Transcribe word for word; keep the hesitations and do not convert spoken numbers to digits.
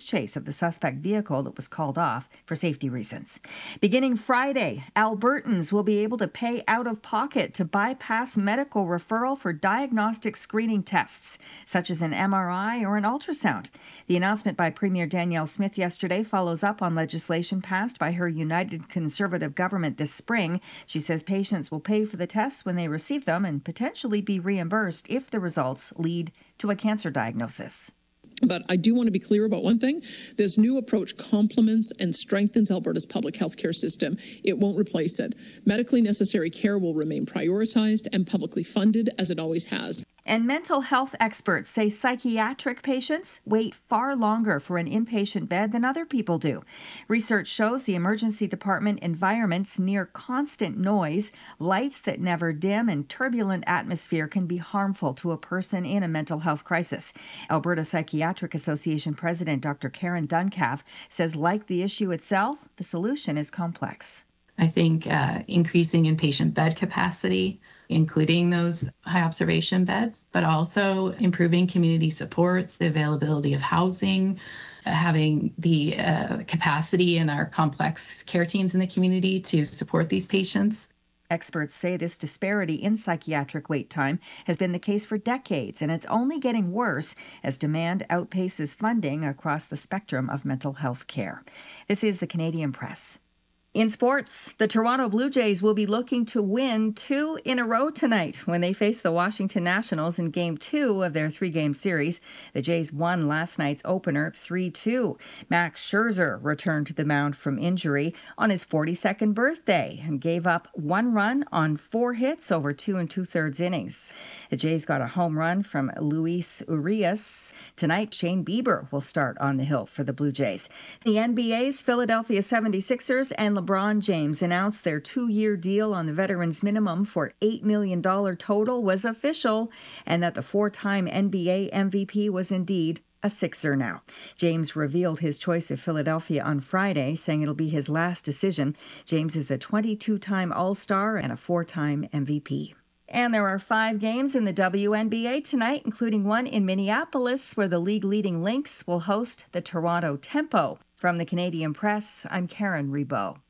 chase of the suspect vehicle that was called off for safety reasons. Beginning Friday, Albertans will be able to pay out of pocket to bypass medical referral for diagnostic screening tests, such as an M R I or an ultrasound. The announcement by Premier Danielle Smith yesterday follows up on legislation passed by her United Conservative government this spring. She says patients will pay for the tests when they receive them and potentially be reimbursed if the results lead to a cancer diagnosis. But I do want to be clear about one thing. This new approach complements and strengthens Alberta's public health care system. It won't replace it. Medically necessary care will remain prioritized and publicly funded, as it always has. And mental health experts say psychiatric patients wait far longer for an inpatient bed than other people do. Research shows the emergency department environments near constant noise, lights that never dim, and turbulent atmosphere can be harmful to a person in a mental health crisis. Alberta Psychiatric Association President Doctor Karen Duncalf says, like the issue itself, the solution is complex. I think uh, increasing inpatient bed capacity, including those high observation beds, but also improving community supports, the availability of housing, uh, having the uh, capacity in our complex care teams in the community to support these patients. Experts say this disparity in psychiatric wait time has been the case for decades, and it's only getting worse as demand outpaces funding across the spectrum of mental health care. This is the Canadian Press. In sports, the Toronto Blue Jays will be looking to win two in a row tonight when they face the Washington Nationals in Game two of their three-game series. The Jays won last night's opener three two. Max Scherzer returned to the mound from injury on his forty-second birthday and gave up one run on four hits over two and two-thirds innings. The Jays got a home run from Luis Urias. Tonight, Shane Bieber will start on the hill for the Blue Jays. The N B A's Philadelphia seventy-sixers and LeBron James announced their two-year deal on the veterans minimum for eight million dollars total was official, and that the four-time N B A M V P was indeed a Sixer now. James revealed his choice of Philadelphia on Friday, saying it'll be his last decision. James is a twenty-two-time All-Star and a four-time M V P. And there are five games in the W N B A tonight, including one in Minneapolis, where the league-leading Lynx will host the Toronto Tempo. From the Canadian Press, I'm Karen Rebow.